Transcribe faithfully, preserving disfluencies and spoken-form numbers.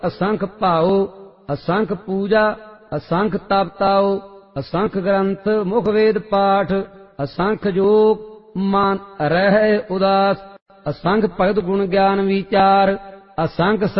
असंख भाओ असंख पूजा असंख तप ताओ असंख ग्रंथ मुख वेद पाठ असंख जोग मन रह उदास असंख भगत गुण ज्ञान विचार असंख